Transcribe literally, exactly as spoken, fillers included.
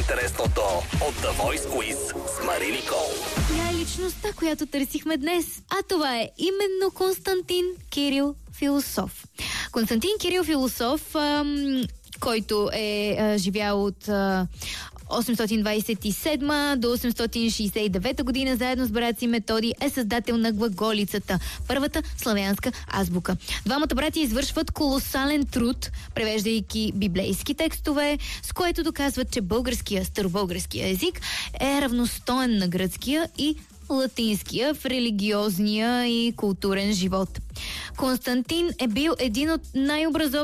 най-интересното от The Voice Quiz с Мари Никол. Тя е личността, която търсихме днес. А това е именно Константин Кирил Философ. Константин Кирил Философ, ам, който е а, живял от а, осемстотин двадесет и седма до осемстотин шейсет и девета година, заедно с брат си Методий е създател на глаголицата, първата славянска азбука. Двамата братя извършват колосален труд, превеждайки библейски текстове, с което доказват, че българския, старобългарския език е равностоен на гръцкия и латинския в религиозния и културен живот. Константин е бил един от най-образованите